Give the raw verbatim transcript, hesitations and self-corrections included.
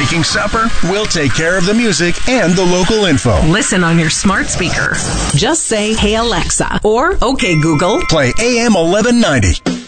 making supper, we'll take care of the music and the local info. Listen on your smart speaker. Just say, "Hey Alexa," or "Okay Google." Play A M eleven ninety.